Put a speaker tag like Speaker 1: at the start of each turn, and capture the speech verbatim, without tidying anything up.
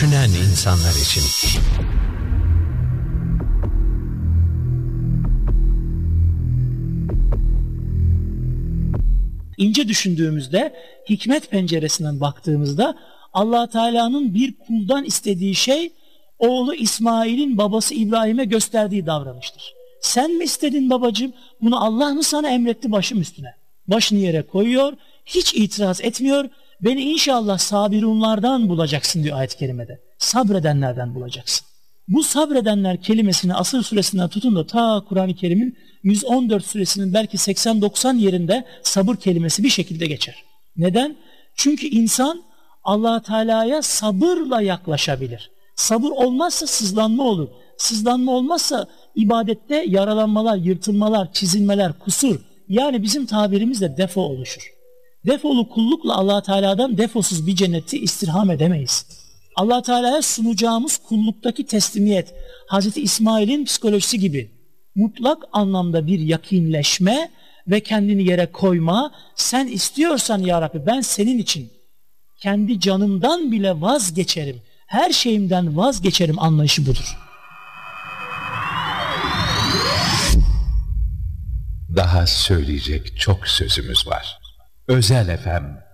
Speaker 1: düşünen insanlar için.
Speaker 2: İnce düşündüğümüzde, hikmet penceresinden baktığımızda Allah Teala'nın bir kuldan istediği şey oğlu İsmail'in babası İbrahim'e gösterdiği davranıştır. Sen mi istedin babacığım? Bunu Allah mı sana emretti başım üstüne? Başını yere koyuyor, hiç itiraz etmiyor. Beni inşallah sabirunlardan bulacaksın diyor ayet-i kerimede. Sabredenlerden bulacaksın. Bu sabredenler kelimesini Asır suresinden tutun da ta Kur'an-ı Kerim'in yüz on dört suresinin belki seksen doksan yerinde sabır kelimesi bir şekilde geçer. Neden? Çünkü insan Allah Teala'ya sabırla yaklaşabilir. Sabır olmazsa sızlanma olur. Sızlanma olmazsa ibadette yaralanmalar, yırtılmalar, çizilmeler, kusur, yani bizim tabirimizle defo oluşur. Defolu kullukla Allah Teala'dan defosuz bir cenneti istirham edemeyiz. Allah Teala'ya sunacağımız kulluktaki teslimiyet, Hazreti İsmail'in psikolojisi gibi mutlak anlamda bir yakinleşme ve kendini yere koyma. Sen istiyorsan ya Rabbi ben senin için kendi canımdan bile vazgeçerim, her şeyimden vazgeçerim anlayışı budur.
Speaker 1: Daha söyleyecek çok sözümüz var. Özel F M